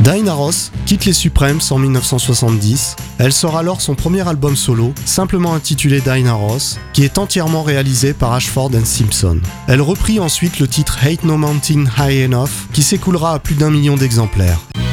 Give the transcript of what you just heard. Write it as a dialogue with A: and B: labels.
A: Diana Ross quitte les Supremes en 1970. Elle sort alors son premier album solo, simplement intitulé Diana Ross, qui est entièrement réalisé par Ashford & Simpson. Elle reprit ensuite le titre Ain't No Mountain High Enough, qui s'écoulera à plus d'1 million d'exemplaires.